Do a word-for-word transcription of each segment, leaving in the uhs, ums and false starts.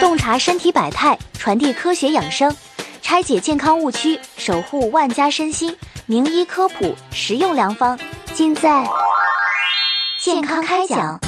洞察身体百态，传递科学养生，拆解健康误区，守护万家身心。名医科普，实用良方，尽在健康开讲。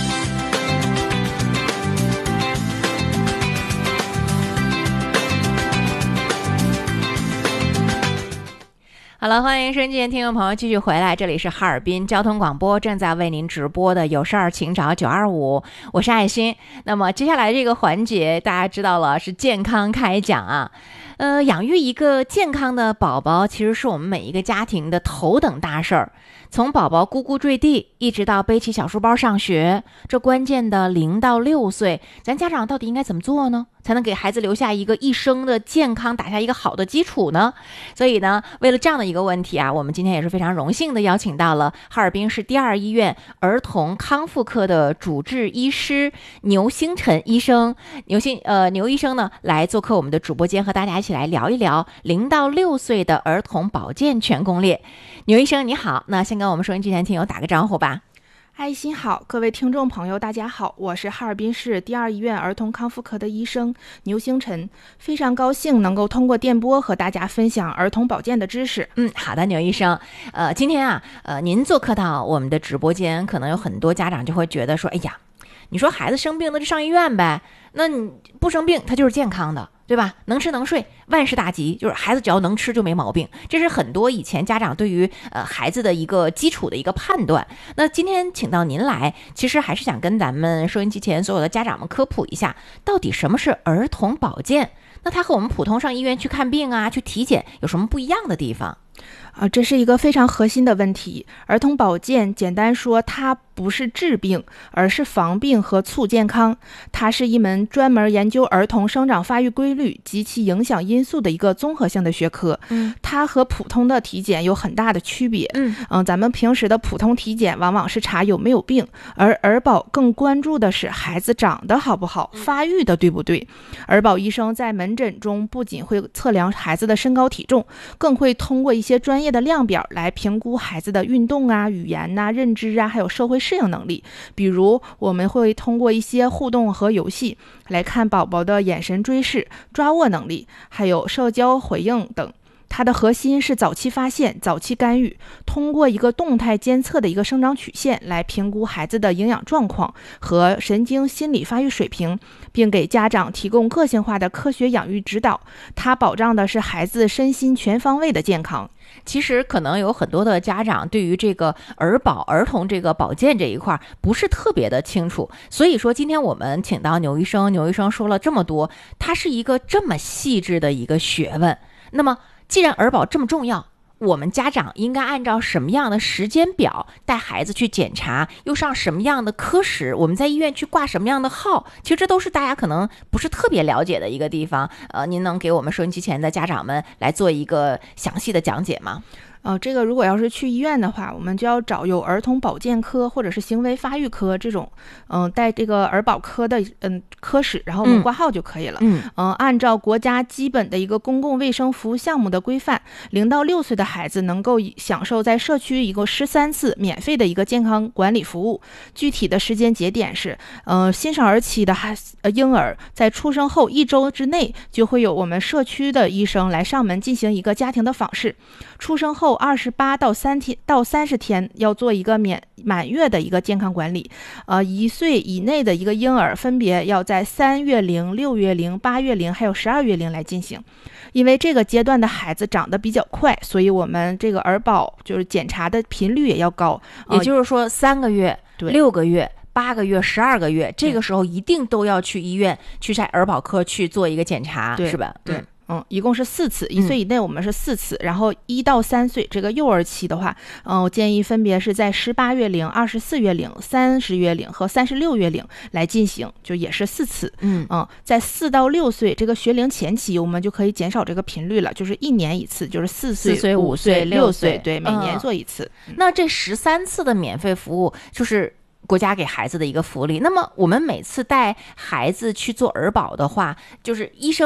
好了，欢迎收听听众朋友继续回来，这里是哈尔滨交通广播正在为您直播的有事儿请找九二五，我是爱心。那么接下来这个环节大家知道了，是健康开讲啊。呃，养育一个健康的宝宝其实是我们每一个家庭的头等大事儿。从宝宝咕咕坠地一直到背起小书包上学，这关键的零到六岁，咱家长到底应该怎么做呢？才能给孩子留下一个一生的健康，打下一个好的基础呢？所以呢，为了这样的一个问题啊，我们今天也是非常荣幸的邀请到了哈尔滨市第二医院儿童康复科的主治医师牛星辰医生。牛星呃牛医生呢来做客我们的主播间，和大家一起来聊一聊零到六岁的儿童保健全攻略。牛医生你好，那先跟我们收音机前听友打个招呼吧。 爱心好，各位听众朋友大家好，我是哈尔滨市第二医院儿童康复科的医生牛星辰，非常高兴能够通过电波和大家分享儿童保健的知识。 嗯，好的，牛医生，呃，今天啊，呃，您做客到我们的直播间，可能有很多家长就会觉得说，哎呀，你说孩子生病了就上医院呗，那你不生病他就是健康的，对吧？能吃能睡，万事大吉，就是孩子只要能吃就没毛病。这是很多以前家长对于呃孩子的一个基础的一个判断。那今天请到您来，其实还是想跟咱们收音机前所有的家长们科普一下，到底什么是儿童保健？那它和我们普通上医院去看病啊、去体检有什么不一样的地方？ 啊，这是一个非常核心的问题。儿童保健简单说，它不是治病，而是防病和促健康。它是一门专门研究儿童生长发育规律及其影响因素的一个综合性的学科。 嗯， 它和普通的体检有很大的区别。 嗯嗯，咱们平时的普通体检往往是查有没有病，而儿保更关注的是孩子长得好不好，发育的对不对。儿保医生在门诊中不仅会测量孩子的身高体重，更会通过一些专业的量表来评估孩子的运动啊、语言啊、认知啊，还有社会适应能力。比如我们会通过一些互动和游戏来看宝宝的眼神追视、抓握能力，还有社交回应等。它的核心是早期发现、早期干预，通过一个动态监测的一个生长曲线来评估孩子的营养状况和神经心理发育水平，并给家长提供个性化的科学养育指导。它保障的是孩子身心全方位的健康。 其实可能有很多的家长对于这个儿保儿童这个保健这一块不是特别的清楚，所以说今天我们请到牛医生，牛医生说了这么多，它是一个这么细致的一个学问。那么既然儿保这么重要，我们家长应该按照什么样的时间表带孩子去检查，又上什么样的科室，我们在医院去挂什么样的号，其实这都是大家可能不是特别了解的一个地方。呃，您能给我们收音机前的家长们来做一个详细的讲解吗？ 呃，这个如果要是去医院的话，我们就要找有儿童保健科或者是行为发育科这种，嗯、呃，带这个儿保科的嗯科室，然后我们挂号就可以了。 嗯， 嗯、呃，按照国家基本的一个公共卫生服务项目的规范，零到六岁的孩子能够享受在社区一个十三次免费的一个健康管理服务。具体的时间节点是，呃，新生儿期的孩呃婴儿在出生后一周之内，就会有我们社区的医生来上门进行一个家庭的访视。出生后二十八到三天到三十天要做一个免满月的一个健康管理，呃，一岁以内的一个婴儿分别要在三月龄、六月龄、八月龄还有十二月龄来进行。因为这个阶段的孩子长得比较快，所以我们这个儿保就是检查的频率也要高， 呃、也就是说三个月、六个月。八个月、十二个月，这个时候一定都要去医院去在儿保科去做一个检查，是吧？ 对。嗯嗯，一共是四次，一岁以内我们是四次，嗯、然后一到三岁这个幼儿期的话，嗯，我建议分别是在十八月龄、二十四月龄、三十月龄和三十六月龄来进行，就也是四次。 嗯嗯，在四到六岁这个学龄前期，我们就可以减少这个频率了，就是一年一次，就是四岁、 四岁、五岁、 六岁， 对，每年做一次。 嗯、那这十三次的免费服务就是国家给孩子的一个福利。那么我们每次带孩子去做儿保的话，就是医生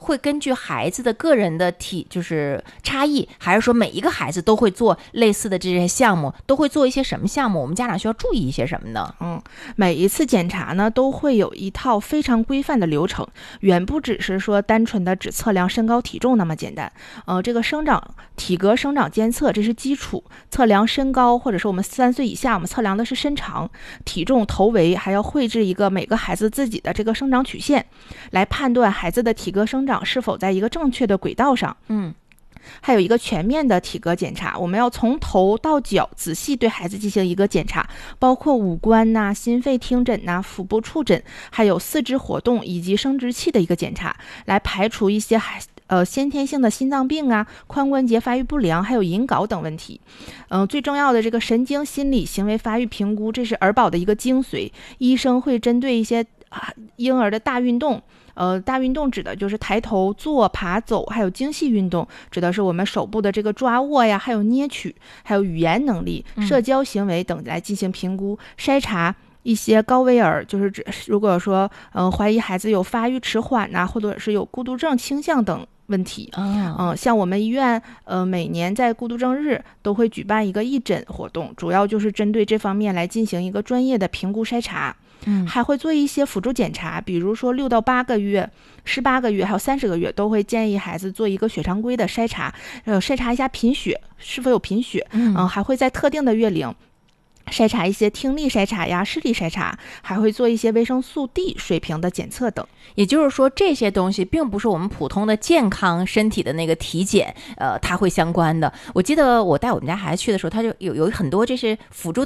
会根据孩子的个人的体就是差异，还是说每一个孩子都会做类似的这些项目，都会做一些什么项目？我们家长需要注意一些什么呢？ 嗯，每一次检查呢都会有一套非常规范的流程，远不只是说单纯的只测量身高体重那么简单。呃，这个生长体格生长监测这是基础，测量身高或者是我们三岁以下，我们测量的是身长、体重、头围，还要绘制一个每个孩子自己的这个生长曲线，来判断孩子的体格生长是否在一个正确的轨道上。 嗯。 还有一个全面的体格检查，我们要从头到脚仔细对孩子进行一个检查，包括五官呐、心肺听诊呐、腹部触诊，还有四肢活动以及生殖器的一个检查，来排除一些孩呃先天性的心脏病啊、髋关节发育不良，还有隐睾等问题。嗯、呃，最重要的这个神经心理行为发育评估，这是儿保的一个精髓，医生会针对一些、啊、婴儿的大运动。呃，大运动指的就是抬头、坐、爬、走，还有精细运动，指的是我们手部的这个抓握呀，还有捏取，还有语言能力、社交行为等来进行评估、筛查。一些高危儿，就是指如果说嗯、呃、怀疑孩子有发育迟缓呐、啊，或者是有孤独症倾向等问题。嗯、呃，像我们医院呃每年在孤独症日都会举办一个义诊活动，主要就是针对这方面来进行一个专业的评估筛查。 嗯， 还会做一些辅助检查，比如说六到八个月、十八个月，还有三十个月，都会建议孩子做一个血常规的筛查，呃，筛查一下贫血是否有贫血，嗯、呃，还会在特定的月龄筛查一些听力筛查呀、视力筛查，还会做一些维生素 D 水平的检测等。 也就是说，这些东西并不是我们普通的健康身体的那个体检，呃，它会相关的。我记得我带我们家孩子去的时候，他就有有很多这些辅助